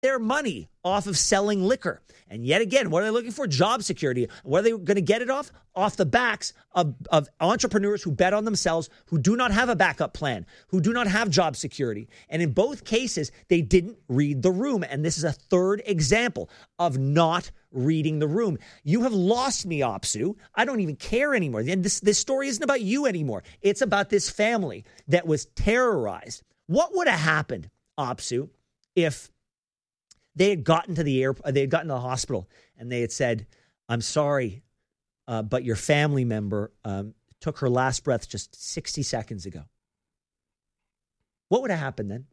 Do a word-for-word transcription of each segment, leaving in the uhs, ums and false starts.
their money off of selling liquor. And yet again, what are they looking for? Job security. What are they going to get it off? Off the backs of, of entrepreneurs who bet on themselves, who do not have a backup plan, who do not have job security. And in both cases, they didn't read the room. And this is a third example of not reading the room. You have lost me, Opsu. I don't even care anymore. And this, this story isn't about you anymore. It's about this family that was terrorized. What would have happened, Opsu, if they had gotten to the air, they had gotten to the hospital and they had said, I'm sorry, uh, but your family member um, took her last breath just sixty seconds ago? What would have happened then?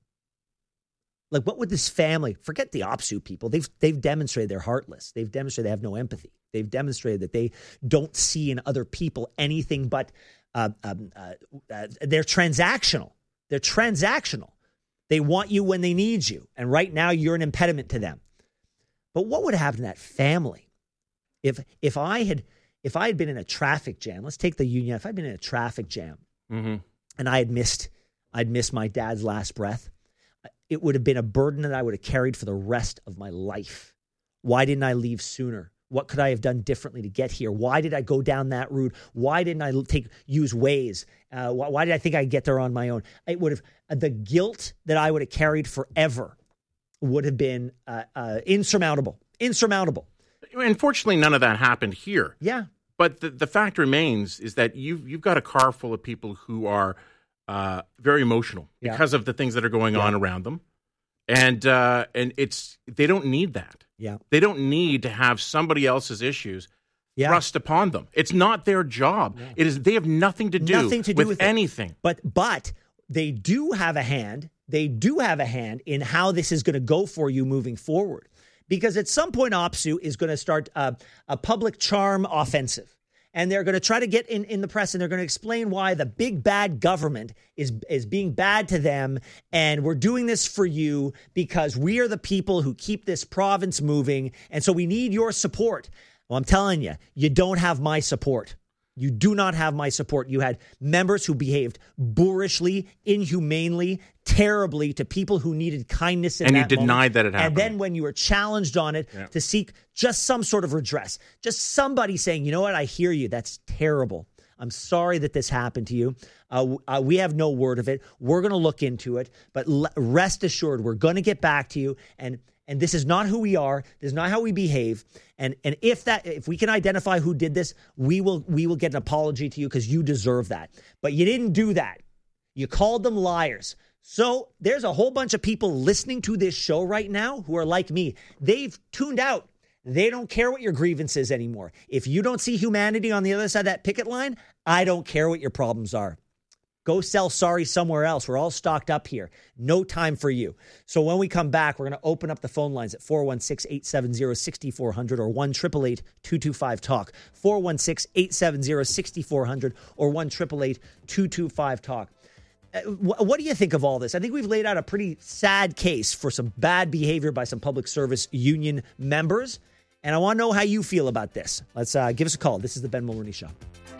Like, what would this family, forget the Opsu people, they've, they've demonstrated they're heartless. They've demonstrated they have no empathy. They've demonstrated that they don't see in other people anything but uh, um, uh, uh, they're transactional. They're transactional. They want you when they need you. And right now you're an impediment to them. But what would happen to that family if if I had if I had been in a traffic jam? Let's take the union. If I'd been in a traffic jam mm-hmm. and I had missed I'd missed my dad's last breath, it would have been a burden that I would have carried for the rest of my life. Why didn't I leave sooner? What could I have done differently to get here? Why did I go down that route? Why didn't I take use Waze? Uh, why, why did I think I'd get there on my own? It would have uh, the guilt that I would have carried forever would have been uh, uh, insurmountable. Insurmountable. Unfortunately, none of that happened here. Yeah. But the, the fact remains is that you've you've got a car full of people who are uh, very emotional yeah. because of the things that are going yeah. on around them, and uh, and it's they don't need that. Yeah. They don't need to have somebody else's issues yeah. thrust upon them. It's not their job. Yeah. It is. They have nothing to do, nothing to do with, with anything. It. But but they do have a hand. They do have a hand in how this is going to go for you moving forward. Because at some point, Opsu is going to start a, a public charm offensive. And they're going to try to get in, in the press, and they're going to explain why the big bad government is, is being bad to them. And we're doing this for you because we are the people who keep this province moving. And so we need your support. Well, I'm telling you, you don't have my support. You do not have my support. You had members who behaved boorishly, inhumanely, terribly to people who needed kindness in and that you denied moment. that it happened. And then when you were challenged on it yeah. to seek just some sort of redress, just somebody saying, you know what, I hear you. That's terrible. I'm sorry that this happened to you. Uh, uh, we have no word of it. We're going to look into it. But l- rest assured, we're going to get back to you. And And this is not who we are. This is not how we behave. And and if that if we can identify who did this, we will we will get an apology to you because you deserve that. But you didn't do that. You called them liars. So there's a whole bunch of people listening to this show right now who are like me. They've tuned out. They don't care what your grievance is anymore. If you don't see humanity on the other side of that picket line, I don't care what your problems are. Go sell sorry somewhere else. We're all stocked up here. No time for you. So when we come back, we're going to open up the phone lines at four one six, eight seven zero, six four zero zero or one eight eight eight, two two five, talk. four one six, eight seven zero, six four zero zero or one eight eight eight, two two five, talk. Uh, wh- what do you think of all this? I think we've laid out a pretty sad case for some bad behavior by some public service union members. And I want to know how you feel about this. Let's uh, give us a call. This is the Ben Mulroney Show.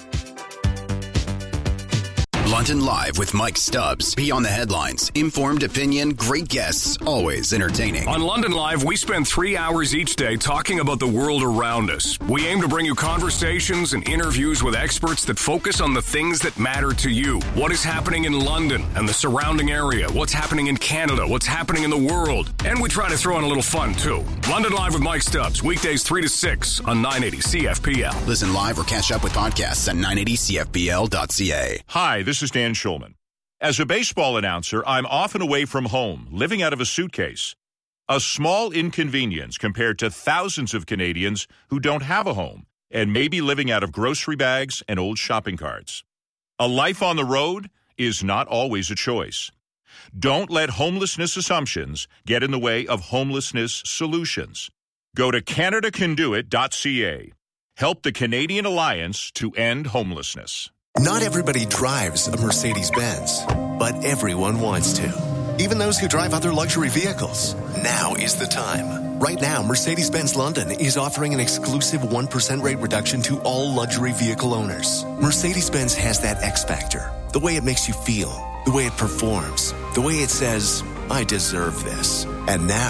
London Live with Mike Stubbs. Beyond the headlines, informed opinion, great guests, always entertaining. On London Live, we spend three hours each day talking about the world around us. We aim to bring you conversations and interviews with experts that focus on the things that matter to you. What is happening in London and the surrounding area? What's happening in Canada? What's happening in the world? And we try to throw in a little fun, too. London Live with Mike Stubbs, weekdays three to six on nine eighty C F P L. Listen live or catch up with podcasts at nine eighty C F P L dot C A. Hi, this is Dan Schulman. As a baseball announcer, I'm often away from home, living out of a suitcase. A small inconvenience compared to thousands of Canadians who don't have a home and may be living out of grocery bags and old shopping carts. A life on the road is not always a choice. Don't let homelessness assumptions get in the way of homelessness solutions. Go to Canada Can Do It dot C A. Help the Canadian Alliance to end homelessness. Not everybody drives a Mercedes-Benz, but everyone wants to. Even those who drive other luxury vehicles. Now is the time. Right now, Mercedes-Benz London is offering an exclusive one percent rate reduction to all luxury vehicle owners. Mercedes-Benz has that X factor. The way it makes you feel. The way it performs. The way it says, I deserve this. And now,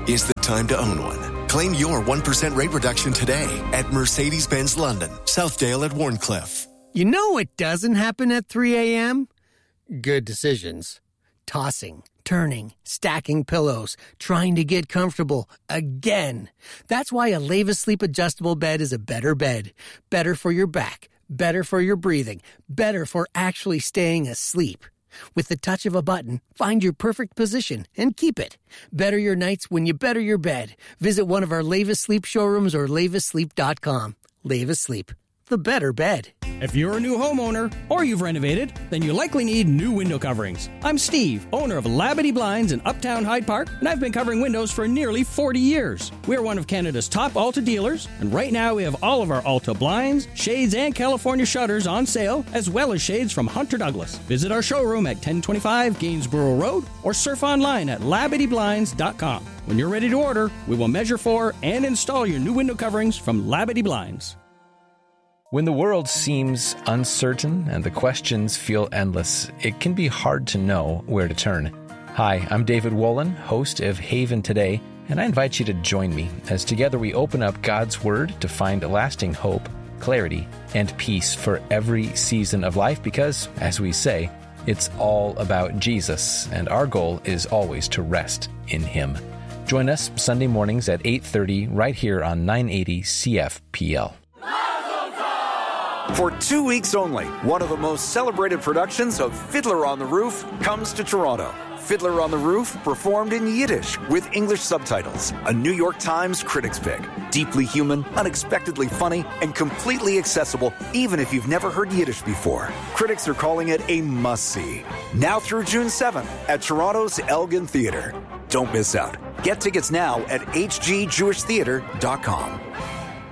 is the time to own one. Claim your one percent rate reduction today at Mercedes-Benz London, Southdale at Warncliffe. You know what doesn't happen at three a.m.? Good decisions. Tossing, turning, stacking pillows, trying to get comfortable again. That's why a Leva Sleep adjustable bed is a better bed. Better for your back, better for your breathing, better for actually staying asleep. With the touch of a button, find your perfect position and keep it. Better your nights when you better your bed. Visit one of our Leva Sleep showrooms or leva sleep dot com. Leva Sleep, the better bed. If you're a new homeowner or you've renovated, then you likely need new window coverings. I'm Steve, owner of Labadee Blinds in Uptown Hyde Park, and I've been covering windows for nearly forty years. We're one of Canada's top Alta dealers, and right now we have all of our Alta blinds, shades, and California shutters on sale, as well as shades from Hunter Douglas. Visit our showroom at ten twenty-five Gainsborough Road or surf online at labadee blinds dot com. When you're ready to order, we will measure for and install your new window coverings from Labadee Blinds. When the world seems uncertain and the questions feel endless, it can be hard to know where to turn. Hi, I'm David Wolin, host of Haven Today, and I invite you to join me as together we open up God's Word to find lasting hope, clarity, and peace for every season of life because, as we say, it's all about Jesus, and our goal is always to rest in Him. Join us Sunday mornings at eight thirty right here on nine eighty C F P L. For two weeks only, one of the most celebrated productions of Fiddler on the Roof comes to Toronto. Fiddler on the Roof, performed in Yiddish with English subtitles. A New York Times critics pick. Deeply human, unexpectedly funny, and completely accessible even if you've never heard Yiddish before. Critics are calling it a must-see. Now through June seventh at Toronto's Elgin Theatre. Don't miss out. Get tickets now at h g jewish theatre dot com.